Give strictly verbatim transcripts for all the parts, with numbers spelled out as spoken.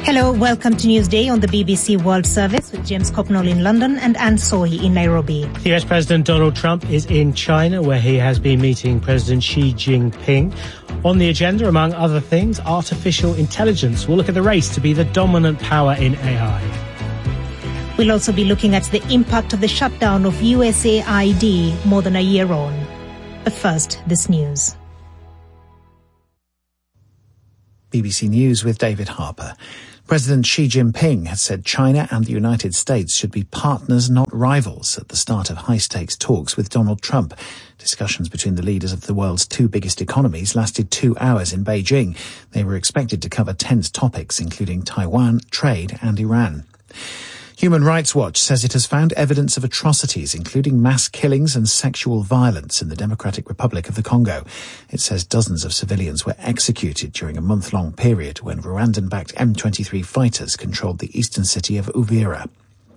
Hello, welcome to Newsday on the B B C World Service with James Copnall in London and Anne Sohi in Nairobi. The U S President Donald Trump is in China, where he has been meeting President Xi Jinping. On the agenda, among other things, artificial intelligence. We'll look at the race to be the dominant power in A I. We'll also be looking at the impact of the shutdown of U S A I D more than a year on. But first, this news. B B C News with David Harper. President Xi Jinping has said China and the United States should be partners, not rivals, at the start of high-stakes talks with Donald Trump. Discussions between the leaders of the world's two biggest economies lasted two hours in Beijing. They were expected to cover tense topics, including Taiwan, trade and Iran. Human Rights Watch says it has found evidence of atrocities, including mass killings and sexual violence in the Democratic Republic of the Congo. It says dozens of civilians were executed during a month-long period when Rwandan-backed M twenty-three fighters controlled the eastern city of Uvira.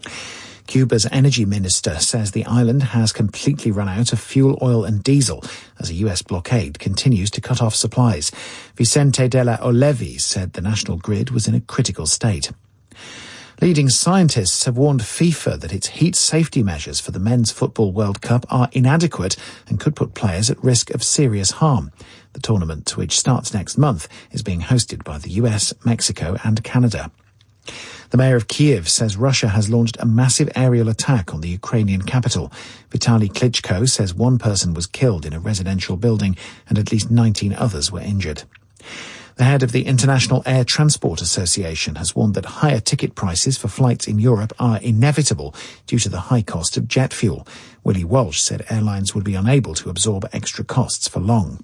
Cuba's energy minister says the island has completely run out of fuel, oil and diesel as a U S blockade continues to cut off supplies. Vicente de la Olevi said the national grid was in a critical state. Leading scientists have warned FIFA that its heat safety measures for the Men's Football World Cup are inadequate and could put players at risk of serious harm. The tournament, which starts next month, is being hosted by the U S, Mexico and Canada. The mayor of Kiev says Russia has launched a massive aerial attack on the Ukrainian capital. Vitaly Klitschko says one person was killed in a residential building and at least nineteen others were injured. The head of the International Air Transport Association has warned that higher ticket prices for flights in Europe are inevitable due to the high cost of jet fuel. Willie Walsh said airlines would be unable to absorb extra costs for long.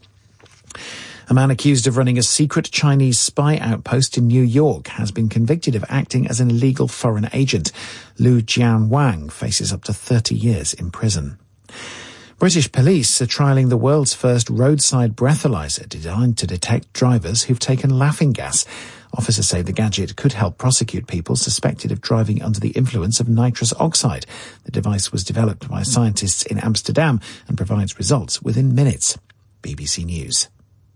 A man accused of running a secret Chinese spy outpost in New York has been convicted of acting as an illegal foreign agent. Lu Jianwang faces up to thirty years in prison. British police are trialling the world's first roadside breathalyzer designed to detect drivers who've taken laughing gas. Officers say the gadget could help prosecute people suspected of driving under the influence of nitrous oxide. The device was developed by scientists in Amsterdam and provides results within minutes. B B C News.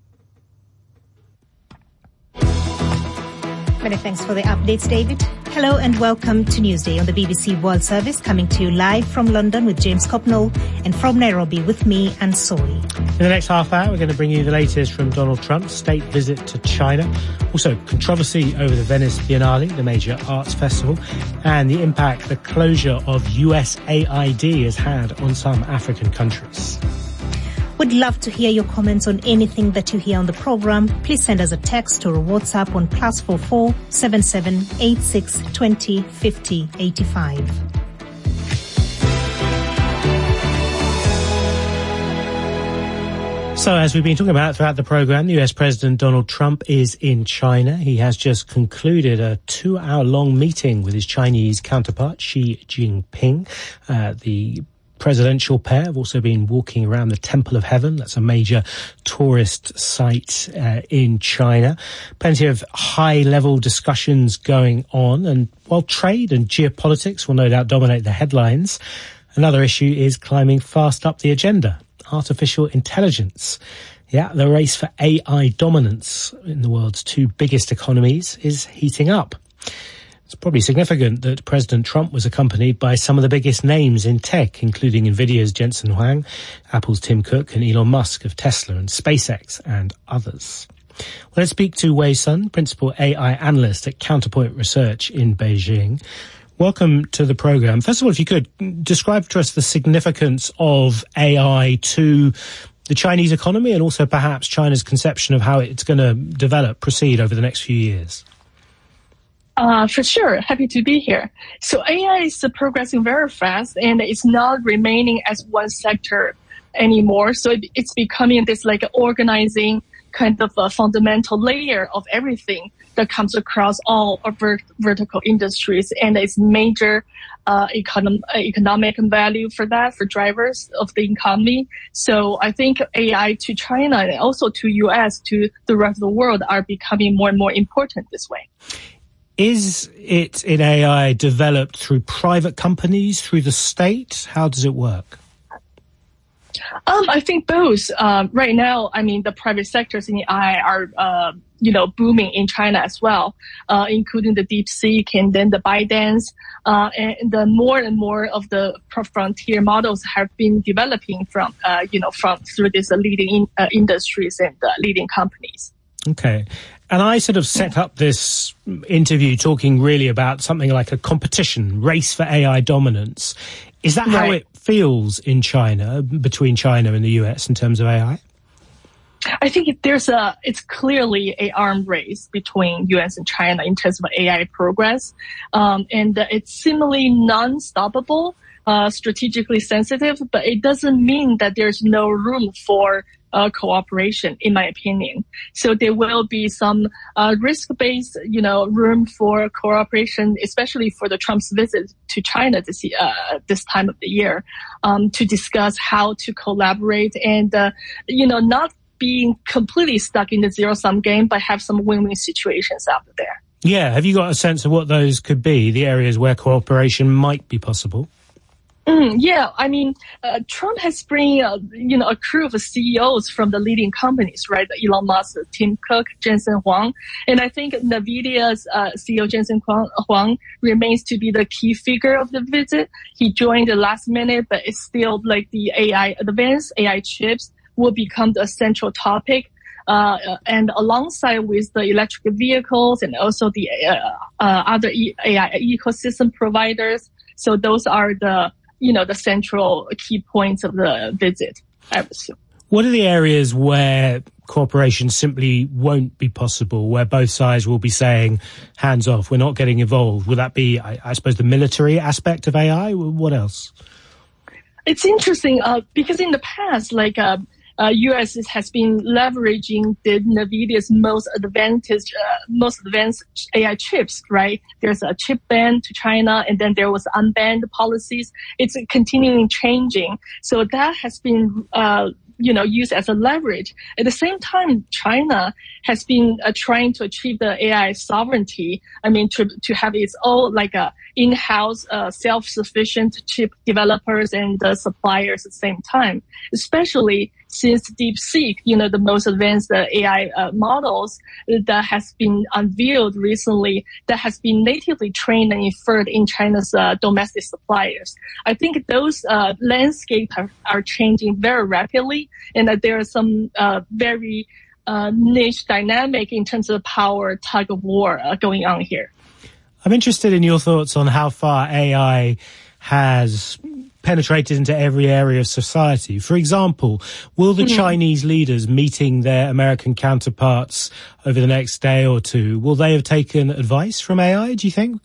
Many thanks for the updates, David. Hello and welcome to Newsday on the B B C World Service, coming to you live from London with James Copnall and from Nairobi with me, Anne Sohi. In the next half hour, we're going to bring you the latest from Donald Trump's state visit to China. Also, controversy over the Venice Biennale, the major arts festival, and the impact the closure of U S A I D has had on some African countries. We'd love to hear your comments on anything that you hear on the program. Please send us a text or a WhatsApp on plus four four seven seven eight six twenty fifty eighty five. So, as we've been talking about throughout the programme, the U S President Donald Trump is in China. He has just concluded a two-hour-long meeting with his Chinese counterpart, Xi Jinping. Uh, the presidential pair have also been walking around the Temple of Heaven. That's a major tourist site uh, in China. Plenty of high-level discussions going on. And while trade and geopolitics will no doubt dominate the headlines, another issue is climbing fast up the agenda: artificial intelligence. Yeah, the race for A I dominance in the world's two biggest economies is heating up. It's probably significant that President Trump was accompanied by some of the biggest names in tech, including Nvidia's Jensen Huang, Apple's Tim Cook, and Elon Musk of Tesla and SpaceX, and others. Well, let's speak to Wei Sun, Principal A I Analyst at Counterpoint Research in Beijing. Welcome to the program. First of all, if you could describe to us the significance of A I to the Chinese economy and also perhaps China's conception of how it's going to develop, proceed over the next few years. Uh, for sure. Happy to be here. So A I is progressing very fast and it's not remaining as one sector anymore. So it, it's becoming this like organizing kind of a fundamental layer of everything that comes across all of vert- vertical industries, and it's major uh, econom- economic value for that, for drivers of the economy. So I think A I to China and also to U S, to the rest of the world are becoming more and more important this way. Is it in A I developed through private companies, through the state? How does it work? Um, I think both. Um, right now, I mean, the private sectors in A I are, uh, you know, booming in China as well, uh, including the DeepSeek and then the ByteDance. Uh, and the more and more of the frontier models have been developing from, uh, you know, from through these leading in, uh, industries and uh, leading companies. Okay. And I sort of set up this interview talking really about something like a competition, race for A I dominance. Is that how Right. it feels in China, between China and the U S in terms of A I? I think there's a, it's clearly a arm race between U S and China in terms of A I progress. Um, and it's seemingly non-stoppable, uh, strategically sensitive, but it doesn't mean that there's no room for uh, cooperation, in my opinion. So there will be some uh, risk-based, you know, room for cooperation, especially for the Trump's visit to China this uh, this time of the year, um, to discuss how to collaborate and, uh, you know, not being completely stuck in the zero-sum game, but have some win-win situations out there. Yeah. Have you got a sense of what those could be, the areas where cooperation might be possible? Mm, yeah, I mean, uh, Trump has bring, uh, you know, a crew of C E Os from the leading companies, right? Elon Musk, Tim Cook, Jensen Huang. And I think NVIDIA's uh, C E O Jensen Huang, Huang remains to be the key figure of the visit. He joined the last minute, but it's still like the A I, advanced A I chips will become the central topic. Uh, and alongside with the electric vehicles and also the uh, uh, other e- A I ecosystem providers. So those are the, you know, the central key points of the visit, I would assume. What are the areas where cooperation simply won't be possible, where both sides will be saying, hands off, we're not getting involved? Would that be, I, I suppose, the military aspect of A I? What else? It's interesting, uh, because in the past, like, uh, Uh, U S has been leveraging the NVIDIA's most advantage, uh, most advanced A I chips, right? There's a chip ban to China, and then there was unbanned policies. It's continuing changing. So that has been, uh, you know, used as a leverage. At the same time, China has been uh, trying to achieve the A I sovereignty. I mean, to, to have its own, like, a in-house, uh, self-sufficient chip developers and uh, suppliers at the same time, especially since DeepSeek, you know, the most advanced uh, A I uh, models that has been unveiled recently, that has been natively trained and inferred in China's uh, domestic suppliers. I think those uh, landscapes are, are changing very rapidly, and that there are some uh, very uh, niche dynamic in terms of power tug of war uh, going on here. I'm interested in your thoughts on how far A I has penetrated into every area of society. For example, will the mm-hmm. Chinese leaders meeting their American counterparts over the next day or two, will they have taken advice from A I, do you think?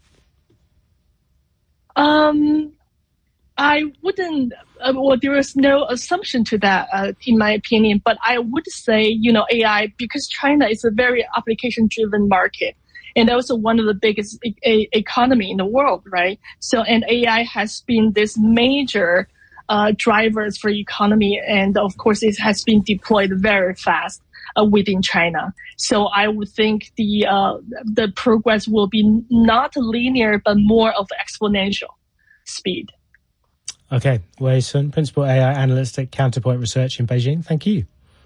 Um, I wouldn't, uh, well, there is no assumption to that, uh, in my opinion, but I would say, you know, A I, because China is a very application-driven market, and also one of the biggest e- e- economy in the world, right? So, and A I has been this major uh, drivers for economy, and of course, it has been deployed very fast uh, within China. So, I would think the uh, the progress will be not linear, but more of exponential speed. Okay, Wei Sun, Principal A I Analyst at Counterpoint Research in Beijing. Thank you.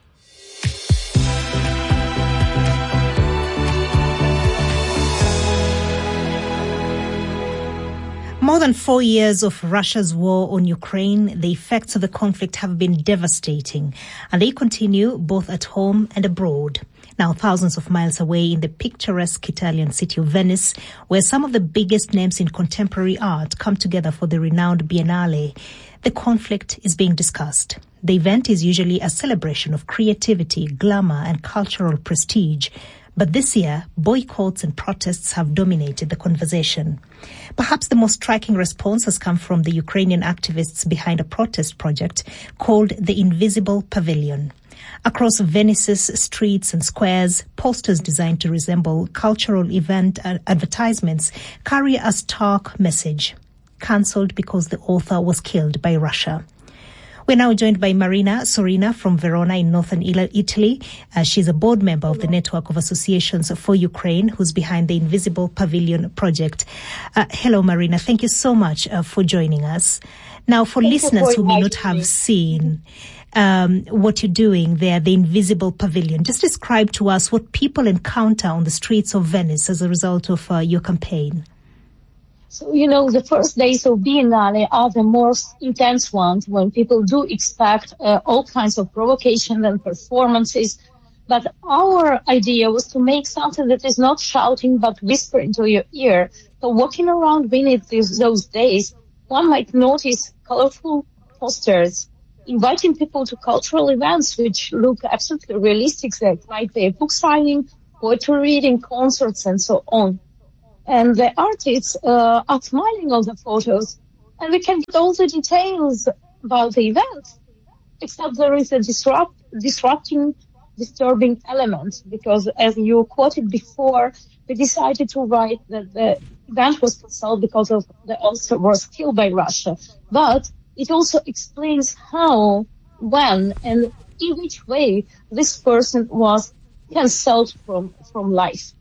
More than four years of Russia's war on Ukraine, the effects of the conflict have been devastating, and they continue both at home and abroad. Now, thousands of miles away in the picturesque Italian city of Venice, where some of the biggest names in contemporary art come together for the renowned Biennale, the conflict is being discussed. The event is usually a celebration of creativity, glamour, and cultural prestige. But this year, boycotts and protests have dominated the conversation. Perhaps the most striking response has come from the Ukrainian activists behind a protest project called the Invisible Pavilion. Across Venice's streets and squares, posters designed to resemble cultural event advertisements carry a stark message: cancelled because the author was killed by Russia. We're now joined by Marina Sorina from Verona in northern Italy. Uh, she's a board member of the Network of Associations for Ukraine, who's behind the Invisible Pavilion project. Uh, hello, Marina. Thank you so much uh, for joining us. Now, for Thank listeners for who may not me. have seen um, what you're doing there, the Invisible Pavilion, just describe to us what people encounter on the streets of Venice as a result of uh, your campaign. So, you know, the first days of Biennale are the most intense ones when people do expect uh, all kinds of provocation and performances. But our idea was to make something that is not shouting but whisper into your ear. So walking around Venice these, those days, one might notice colorful posters inviting people to cultural events which look absolutely realistic. That might be a book signing, poetry reading, concerts, and so on. And the artists uh, are smiling on the photos, and we can get all the details about the event, except there is a disrupt, disrupting, disturbing element, because as you quoted before, we decided to write that the event was cancelled because of the author was killed by Russia. But it also explains how, when, and in which way this person was cancelled from, from life.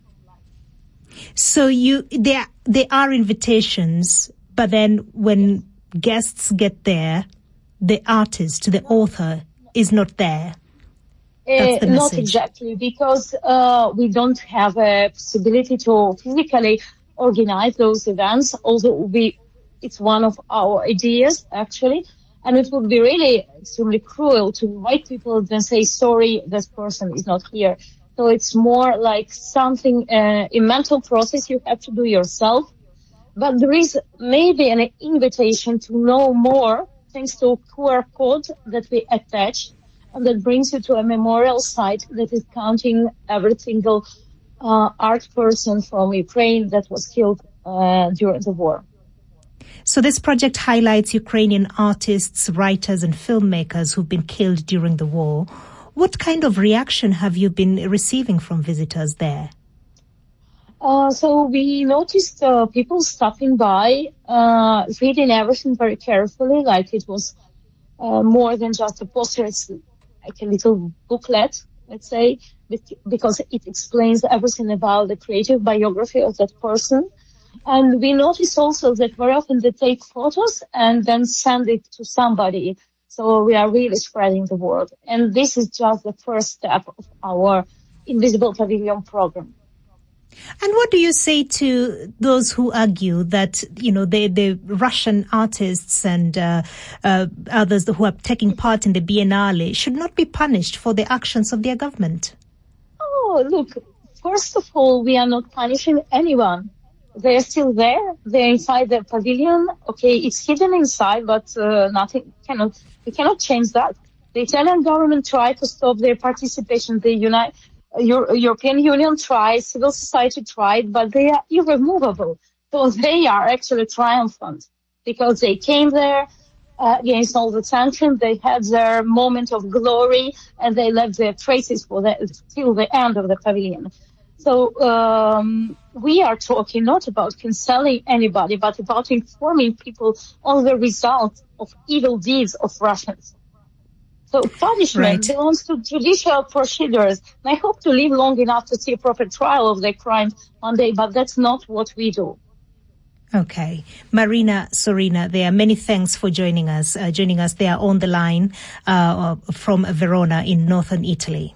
So you, there, there are invitations, but then when guests get there, the artist, the author, is not there. Uh, not exactly, because uh, we don't have a possibility to physically organize those events, although we, it's one of our ideas, actually. And it would be really extremely cruel to invite people and then say, sorry, this person is not here. So it's more like something, uh, a mental process you have to do yourself. But there is maybe an invitation to know more thanks to a Q R code that we attach, and that brings you to a memorial site that is counting every single uh, art person from Ukraine that was killed uh, during the war. So this project highlights Ukrainian artists, writers, and filmmakers who've been killed during the war. What kind of reaction have you been receiving from visitors there? Uh, so we noticed uh, people stopping by, uh, reading everything very carefully, like it was uh, more than just a poster. It's like a little booklet, let's say, because it explains everything about the creative biography of that person. And we noticed also that very often they take photos and then send it to somebody. So we are really spreading the word. And this is just the first step of our Invisible Pavilion program. And what do you say to those who argue that, you know, the, the Russian artists and uh, uh, others who are taking part in the Biennale should not be punished for the actions of their government? Oh, look, first of all, we are not punishing anyone. They are still there. They're inside the pavilion. Okay, it's hidden inside, but uh, nothing cannot, we cannot change that. The Italian government tried to stop their participation. The United Euro- European Union tried, civil society tried, but they are irremovable. So they are actually triumphant because they came there uh, against all the sanctions. They had their moment of glory and they left their traces for the, till the end of the pavilion. So um, we are talking not about cancelling anybody, but about informing people on the result of evil deeds of Russians. So punishment Right. belongs to judicial procedures. And I hope to live long enough to see a proper trial of their crimes one day, but that's not what we do. Okay. Marina Sorina, there are many thanks for joining us, uh, joining us there on the line uh, from Verona in northern Italy.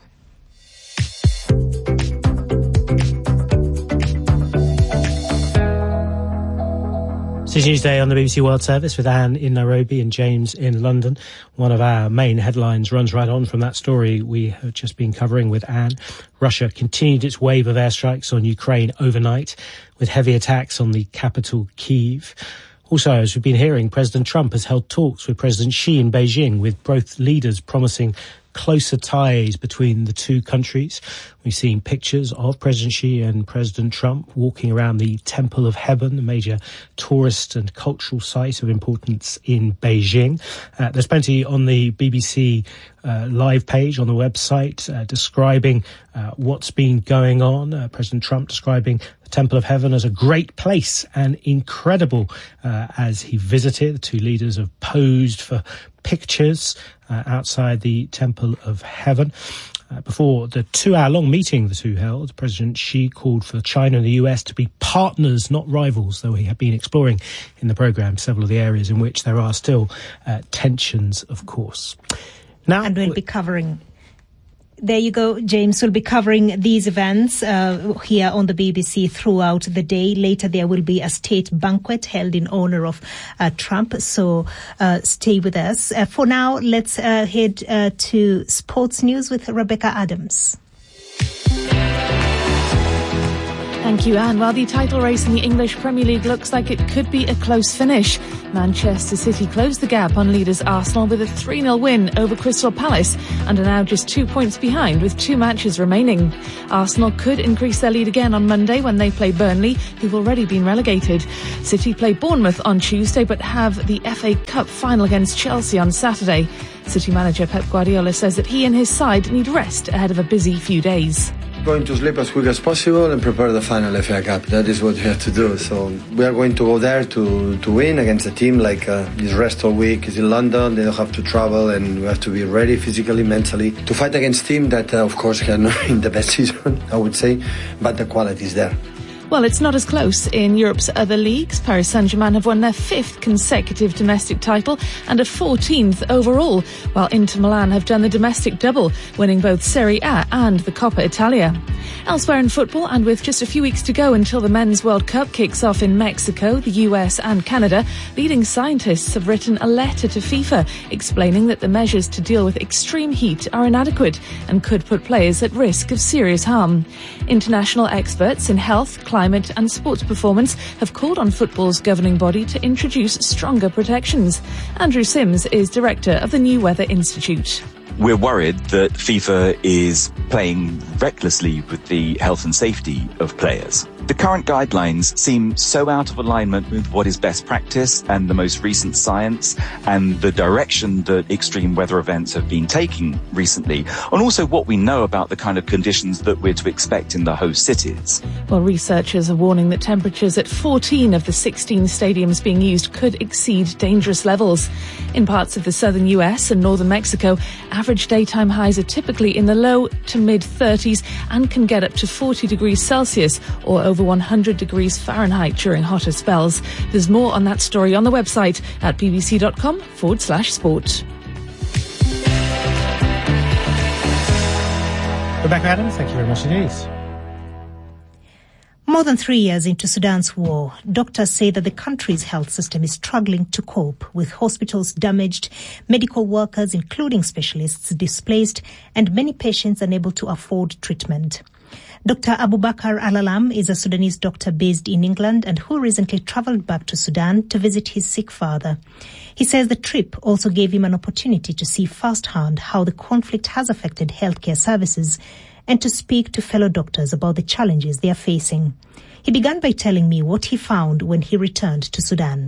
City News Day on the B B C World Service with Anne in Nairobi and James in London. One of our main headlines runs right on from that story we have just been covering with Anne. Russia continued its wave of airstrikes on Ukraine overnight with heavy attacks on the capital, Kyiv. Also, as we've been hearing, President Trump has held talks with President Xi in Beijing, with both leaders promising closer ties between the two countries. We've seen pictures of President Xi and President Trump walking around the Temple of Heaven, a major tourist and cultural site of importance in Beijing. Uh, there's plenty on the B B C uh, live page on the website uh, describing uh, what's been going on. Uh, President Trump describing the Temple of Heaven as a great place and incredible uh, as he visited. The two leaders have posed for pictures uh, outside the Temple of Heaven. Uh, before the two-hour-long meeting the two held, President Xi called for China and the U S to be partners, not rivals, though he had been exploring in the programme several of the areas in which there are still uh, tensions, of course. Now, and we'll be covering... There you go, James. We'll be covering these events uh, here on the B B C throughout the day. Later, there will be a state banquet held in honor of uh, Trump. So uh, stay with us. Uh, for now, let's uh, head uh, to sports news with Rebecca Adams. Thank you, Anne. While the title race in the English Premier League looks like it could be a close finish, Manchester City closed the gap on leaders Arsenal with a three nil win over Crystal Palace and are now just two points behind with two matches remaining. Arsenal could increase their lead again on Monday when they play Burnley, who've already been relegated. City play Bournemouth on Tuesday but have the F A Cup final against Chelsea on Saturday. City manager Pep Guardiola says that he and his side need rest ahead of a busy few days. Going to sleep as quick as possible and prepare the final F A Cup. That is what we have to do. So we are going to go there to, to win against a team like uh, this rest all week is in London. They don't have to travel and we have to be ready physically, mentally to fight against a team that, uh, of course, can in the best season, I would say, but the quality is there. Well, it's not as close in Europe's other leagues. Paris Saint-Germain have won their fifth consecutive domestic title and a fourteenth overall, while Inter Milan have done the domestic double, winning both Serie A and the Coppa Italia. Elsewhere in football, and with just a few weeks to go until the Men's World Cup kicks off in Mexico, the U S and Canada, leading scientists have written a letter to FIFA explaining that the measures to deal with extreme heat are inadequate and could put players at risk of serious harm. International experts in health, climate and sports performance have called on football's governing body to introduce stronger protections. Andrew Sims is director of the New Weather Institute. We're worried that FIFA is playing recklessly with the health and safety of players. The current guidelines seem so out of alignment with what is best practice and the most recent science and the direction that extreme weather events have been taking recently, and also what we know about the kind of conditions that we're to expect in the host cities. Well, researchers are warning that temperatures at fourteen of the sixteen stadiums being used could exceed dangerous levels. In parts of the southern U S and northern Mexico, average daytime highs are typically in the low to mid thirties and can get up to forty degrees Celsius or over one hundred degrees Fahrenheit during hotter spells. There's more on that story on the website at bbc.com forward slash sport. Rebecca Adams, thank you very much indeed. More than three years into Sudan's war, doctors say that the country's health system is struggling to cope, with hospitals damaged, medical workers, including specialists, displaced, and many patients unable to afford treatment. Doctor Abubakar Alalam is a Sudanese doctor based in England and who recently travelled back to Sudan to visit his sick father. He says the trip also gave him an opportunity to see firsthand how the conflict has affected healthcare services and to speak to fellow doctors about the challenges they are facing. He began by telling me what he found when he returned to Sudan.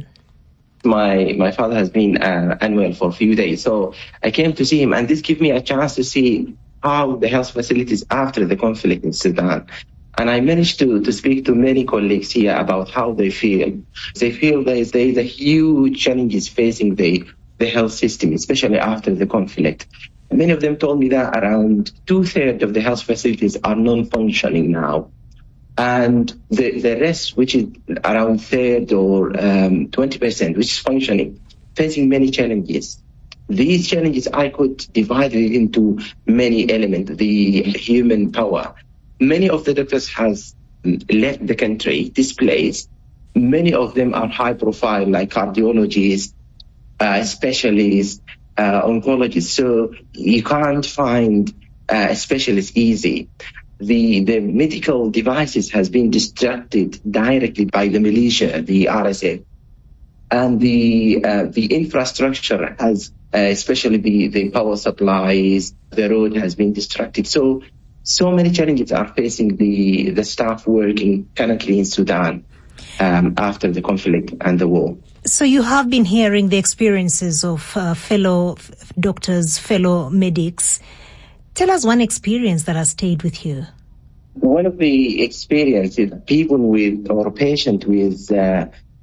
My my father has been uh, unwell for a few days, so I came to see him, and this gave me a chance to see how the health facilities after the conflict in Sudan. And I managed to, to speak to many colleagues here about how they feel. They feel there is, there is a huge challenges facing the, the health system, especially after the conflict. Many of them told me that around two-thirds of the health facilities are non-functioning now. And the, the rest, which is around third or um, twenty percent, which is functioning, facing many challenges. These challenges I could divide it into many elements. The human power. Many of the doctors has left the country, displaced. Many of them are high profile, like cardiologists, uh, specialists, uh, oncologists. So you can't find uh, specialists easy. The, the medical devices has been distracted directly by the militia, the R S F. And the, uh, the infrastructure has, uh, especially the, the power supplies, the road has been distracted. So, so many challenges are facing the, the staff working currently in Sudan, um, after the conflict and the war. So you have been hearing the experiences of uh, fellow f- doctors, fellow medics. Tell us one experience that has stayed with you. One of the experiences, people with, or patient with, uh,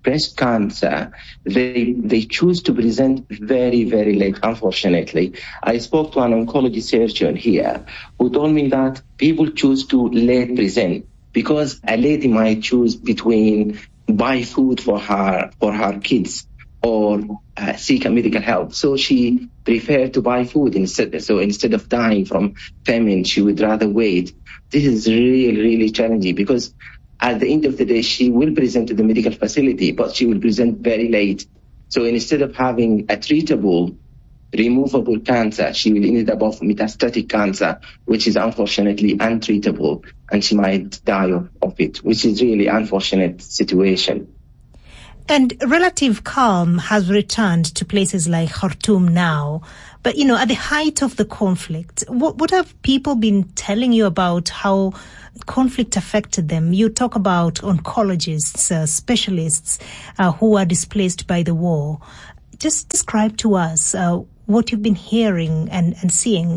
breast cancer, they they choose to present very, very late, unfortunately. I spoke to an oncology surgeon here who told me that people choose to late present because a lady might choose between buy food for her for her kids or uh, seek a medical help. So she preferred to buy food instead. So instead of dying from famine, she would rather wait. This is really, really challenging because at the end of the day, she will present to the medical facility, but she will present very late. So instead of having a treatable, removable cancer, she will end up with metastatic cancer, which is unfortunately untreatable, and she might die of, of it, which is really unfortunate situation. And relative calm has returned to places like Khartoum now. But, you know, at the height of the conflict, what, what have people been telling you about how conflict affected them? You talk about oncologists, uh, specialists uh, who are displaced by the war. Just describe to us uh, what you've been hearing and, and seeing.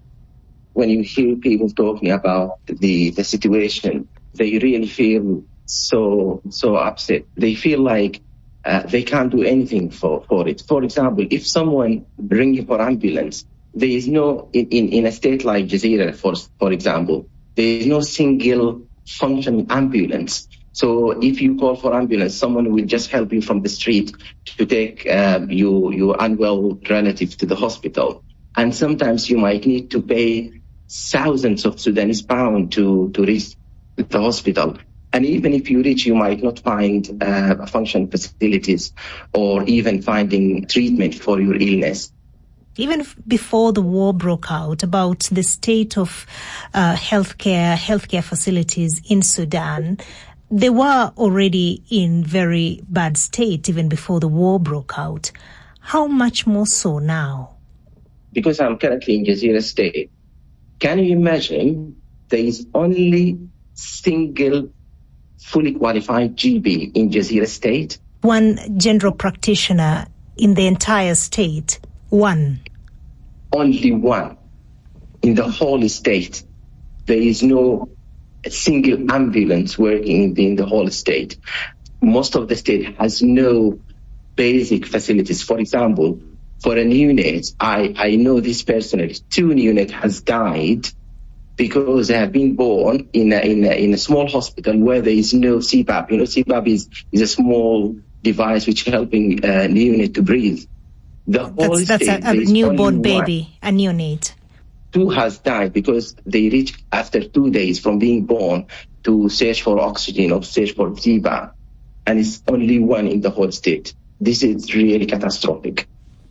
When you hear people talking about the, the situation, they really feel so so upset. They feel like uh, they can't do anything for, for it. For example, if someone ringing for ambulance, there is no, in, in, in a state like Jazeera, for, for example, there is no single functioning ambulance. So if you call for ambulance, someone will just help you from the street to take uh, your, your unwell relative to the hospital. And sometimes you might need to pay thousands of Sudanese pounds to, to reach the hospital. And even if you reach, you might not find uh, functioning facilities or even finding treatment for your illness. Even f- before the war broke out, about the state of uh, healthcare, healthcare facilities in Sudan, they were already in very bad state even before the war broke out. How much more so now? Because I'm currently in Jazeera State, can you imagine there is only single fully qualified G P in Jazeera State? One general practitioner in the entire state. One. Only one. In the whole state. There is no single ambulance working in the, in the whole state. Most of the state has no basic facilities. For example, for a neonate, I, I know this personally, two neonates has died because they have been born in a, in a, in a small hospital where there is no C PAP. You know, C PAP is, is a small device which is helping a neonate to breathe. The whole that's that's state, a, a newborn baby, a neonate. Two has died because they reached after two days from being born to search for oxygen or search for C PAP. And it's only one in the whole state. This is really catastrophic.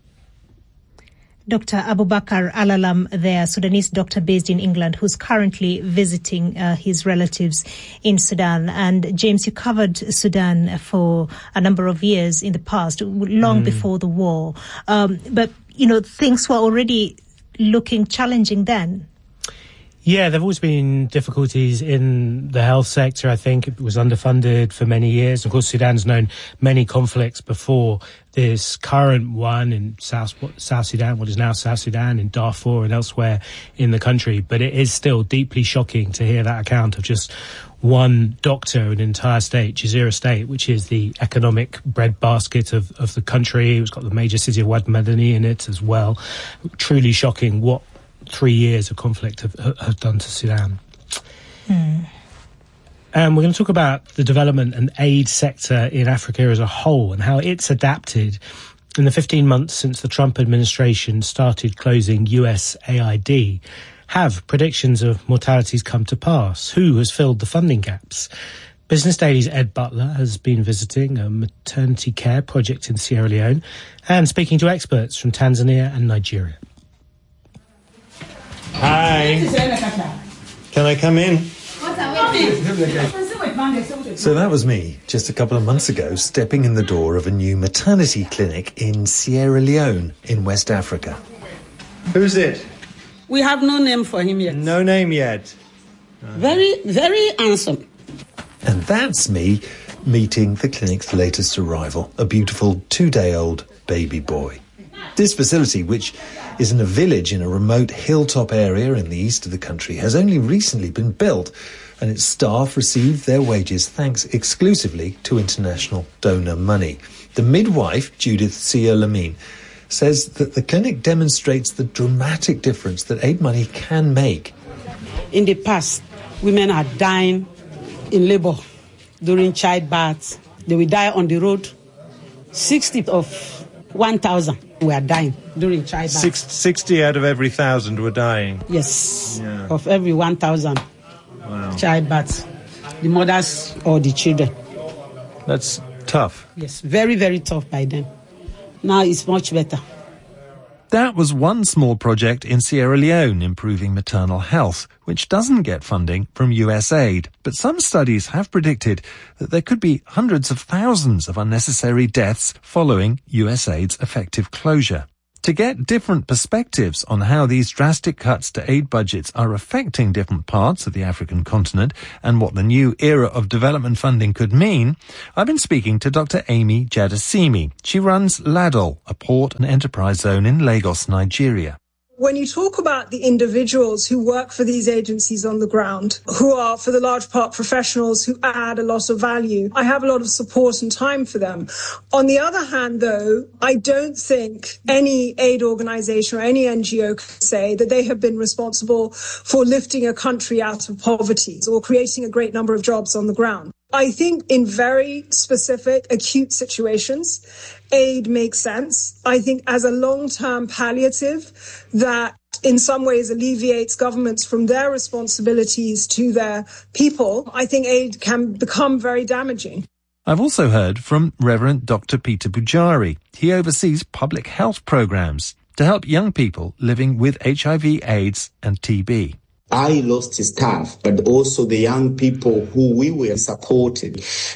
Doctor Abubakar Alalam there, Sudanese doctor based in England, who's currently visiting uh, his relatives in Sudan. And James, you covered Sudan for a number of years in the past, long mm. before the war. Um, but, you know, things were already looking challenging then. Yeah, there have always been difficulties in the health sector. I think it was underfunded for many years. Of course, Sudan's known many conflicts before this current one in South South Sudan, what is now South Sudan, in Darfur and elsewhere in the country. But it is still deeply shocking to hear that account of just one doctor in an entire state, Jazeera State, which is the economic breadbasket of, of the country. It's got the major city of Wad Madani in it as well. Truly shocking what three years of conflict have, have done to Sudan. Hmm. And we're going to talk about the development and aid sector in Africa as a whole and how it's adapted in the fifteen months since the Trump administration started closing U S A I D. Have predictions of mortalities come to pass? Who has filled the funding gaps? Business Daily's Ed Butler has been visiting a maternity care project in Sierra Leone and speaking to experts from Tanzania and Nigeria. Hi. Can I come in? So that was me, just a couple of months ago, stepping in the door of a new maternity clinic in Sierra Leone in West Africa. Who's it? We have no name for him yet. No name yet. Very, very handsome. And that's me meeting the clinic's latest arrival, a beautiful two-day-old baby boy. This facility, which is in a village in a remote hilltop area in the east of the country, has only recently been built and its staff receive their wages thanks exclusively to international donor money. The midwife, Judith Sia-Lamin, says that the clinic demonstrates the dramatic difference that aid money can make. In the past, women are dying in labor during childbirth. They will die on the road. sixty of one thousand were dying during childbirth. Six, sixty out of every thousand were dying? Yes, yeah. Of every one thousand wow. childbirths, the mothers or the children. That's tough. Yes, very, very tough by then. Now it's much better. That was one small project in Sierra Leone, improving maternal health, which doesn't get funding from U S aid. But some studies have predicted that there could be hundreds of thousands of unnecessary deaths following U S aid's effective closure. To get different perspectives on how these drastic cuts to aid budgets are affecting different parts of the African continent and what the new era of development funding could mean, I've been speaking to Doctor Amy Jadasimi. She runs LADOL, a port and enterprise zone in Lagos, Nigeria. When you talk about the individuals who work for these agencies on the ground, who are for the large part professionals who add a lot of value, I have a lot of support and time for them. On the other hand, though, I don't think any aid organization or any N G O can say that they have been responsible for lifting a country out of poverty or creating a great number of jobs on the ground. I think in very specific, acute situations, aid makes sense. I think as a long-term palliative that in some ways alleviates governments from their responsibilities to their people, I think aid can become very damaging. I've also heard from Reverend Doctor Peter Bujari. He oversees public health programs to help young people living with H I V, AIDS and T B. I lost staff, but also the young people who we were supporting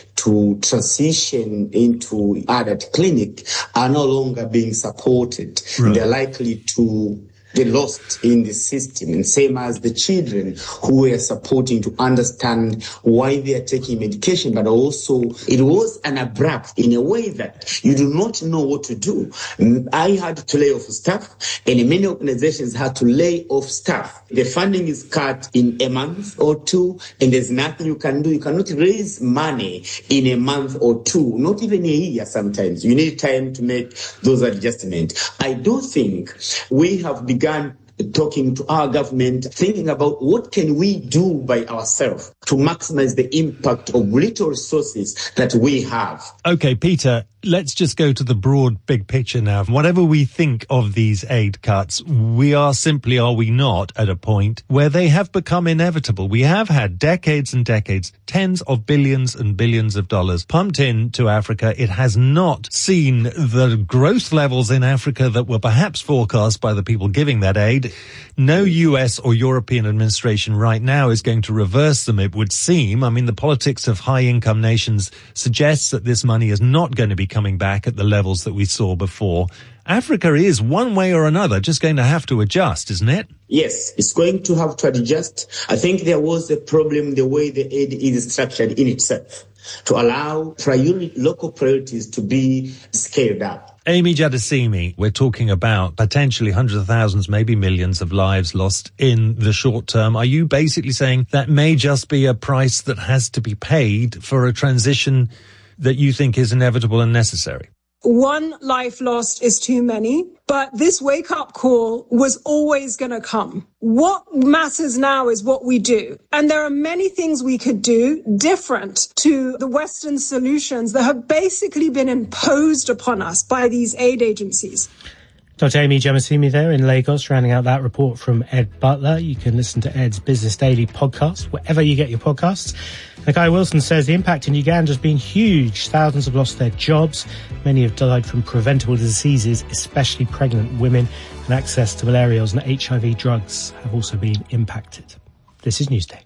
to transition into adult clinic are no longer being supported. Right. They're likely to get lost in the system, and same as the children who were supporting to understand why they are taking medication, but also it was an abrupt in a way that you do not know what to do. I had to lay off staff, and many organizations had to lay off staff. The funding is cut in a month or two, and there's nothing you can do. You cannot raise money in a month or two, not even a year sometimes. You need time to make those adjustments. I do think we have begun talking to our government, thinking about what can we do by ourselves to maximize the impact of little resources that we have. Okay, Peter, let's just go to the broad big picture now. Whatever we think of these aid cuts, we are simply, are we not, at a point where they have become inevitable. We have had decades and decades, tens of billions and billions of dollars pumped into Africa. It has not seen the growth levels in Africa that were perhaps forecast by the people giving that aid. No U S or European administration right now is going to reverse them, it would seem. I mean, the politics of high-income nations suggests that this money is not going to be coming back at the levels that we saw before. Africa is, one way or another, just going to have to adjust, isn't it? Yes, it's going to have to adjust. I think there was a problem the way the aid is structured in itself, to allow priority, local priorities to be scaled up. Amy Jadasimi, we're talking about potentially hundreds of thousands, maybe millions of lives lost in the short term. Are you basically saying that may just be a price that has to be paid for a transition that you think is inevitable and necessary? One life lost is too many, but this wake-up call was always going to come. What matters now is what we do. And there are many things we could do different to the Western solutions that have basically been imposed upon us by these aid agencies. Doctor Amy Jadasimi there in Lagos, rounding out that report from Ed Butler. You can listen to Ed's Business Daily podcast, wherever you get your podcasts. And Guy Wilson says the impact in Uganda has been huge. Thousands have lost their jobs. Many have died from preventable diseases, especially pregnant women. And access to malarials and H I V drugs have also been impacted. This is Newsday.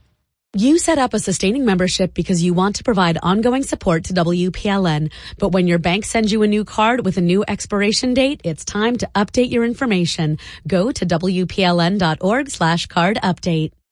You set up a sustaining membership because you want to provide ongoing support to W P L N. But when your bank sends you a new card with a new expiration date, it's time to update your information. Go to W P L N dot org slash card update.